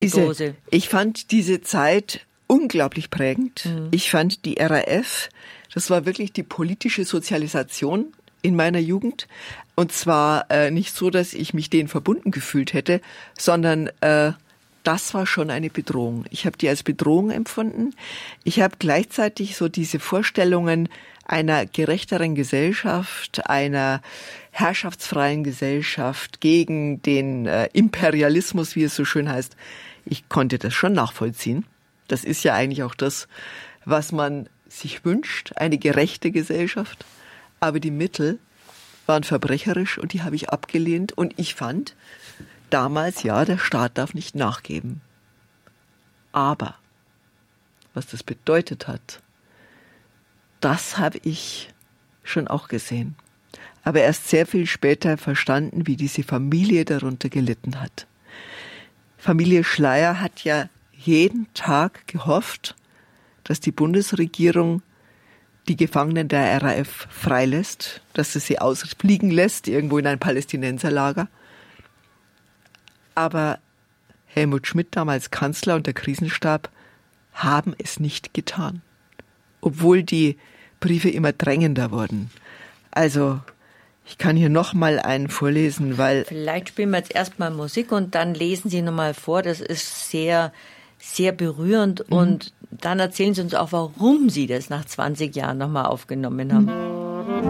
Ich fand diese Zeit unglaublich prägend. Ich fand die RAF, das war wirklich die politische Sozialisation in meiner Jugend. Und zwar nicht so, dass ich mich denen verbunden gefühlt hätte, sondern das war schon eine Bedrohung. Ich habe die als Bedrohung empfunden. Ich habe gleichzeitig so diese Vorstellungen einer gerechteren Gesellschaft, einer herrschaftsfreien Gesellschaft gegen den Imperialismus, wie es so schön heißt. Ich konnte das schon nachvollziehen. Das ist ja eigentlich auch das, was man sich wünscht, eine gerechte Gesellschaft. Aber die Mittel waren verbrecherisch und die habe ich abgelehnt. Und ich fand damals, ja, der Staat darf nicht nachgeben. Aber was das bedeutet hat, das habe ich schon auch gesehen. Aber erst sehr viel später verstanden, wie diese Familie darunter gelitten hat. Familie Schleyer hat ja jeden Tag gehofft, dass die Bundesregierung die Gefangenen der RAF freilässt, dass sie sie ausfliegen lässt, irgendwo in ein Palästinenserlager. Aber Helmut Schmidt, damals Kanzler und der Krisenstab, haben es nicht getan. Obwohl die Briefe immer drängender wurden. Also, ich kann hier noch mal einen vorlesen, weil... Vielleicht spielen wir jetzt erstmal Musik und dann lesen Sie nochmal vor. Das ist sehr, sehr berührend. Und dann erzählen Sie uns auch, warum Sie das nach 20 Jahren nochmal aufgenommen haben.